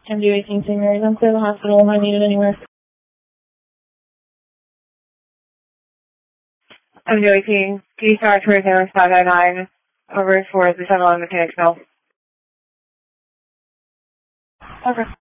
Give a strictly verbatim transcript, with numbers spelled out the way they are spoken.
M D eighteen Saint Mary's, I'm clear the hospital. Am I needed anywhere? M D eighteen, D star twenty seven five nine nine, over for the seven on Mechanics Mill. Okay.